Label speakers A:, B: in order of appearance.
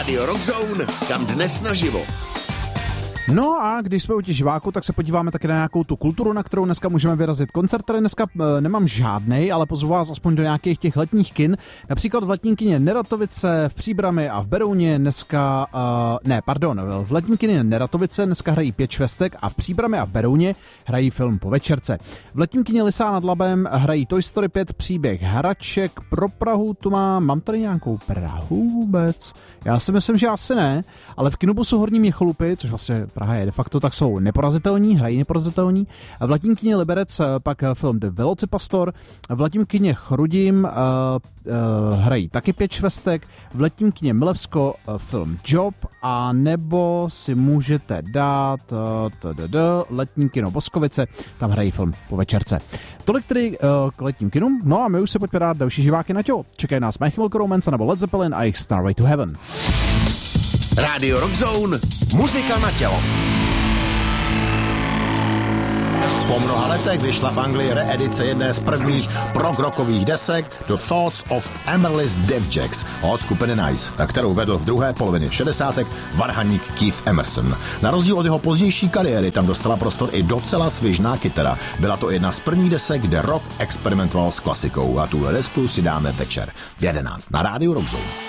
A: Rádio Rockzone, kam dnes naživo.
B: No a když jsme u těch živáků, tak se podíváme taky na nějakou tu kulturu, na kterou dneska můžeme vyrazit. Koncert tady dneska nemám žádnej, ale pozvu vás aspoň do nějakých těch letních kin. Například v letní kině Neratovice, v Příbrami a v Berouně dneska, v letní kině Neratovice dneska hrají 5 švestek a v Příbrami a v Berouně hrají film Po večerce. V letním kině Lysá nad Labem hrají Toy Story 5, Příběh hraček, pro Prahu tu mám tady nějakou Prahu vůbec? Já si myslím, že asi ne, ale v Kinobusu Horní Měcholupy, což vlastně Praha je de facto, tak jsou neporazitelní, hrají neporazitelní. V letním kině Liberec pak film The Velocipastor, v letním kině Chrudim hrají taky 5 švestek, v letním kině Milevsko film Job, a nebo si můžete dát letní kino Boskovice, tam hrají film Po večerce. Tolik tedy k letním kinům, no a my už se pojďme dát další živáky na tělo. Čekají nás My Chemical Romance nebo Led Zeppelin a jejich Starway to Heaven.
A: Rádio Rockzone, muzika na tělo.
C: Po mnoha letech vyšla v Anglii reedice jedné z prvních prog-rockových desek The Thoughts of Amaryllis Devjacks od skupiny Nice, kterou vedl v druhé polovině 60. varhaník Keith Emerson. Na rozdíl od jeho pozdější kariéry tam dostala prostor i docela svižná kytara. Byla to jedna z prvních desek, kde rock experimentoval s klasikou, a tuhle desku si dáme večer v 11 na Rádiu Rockzone.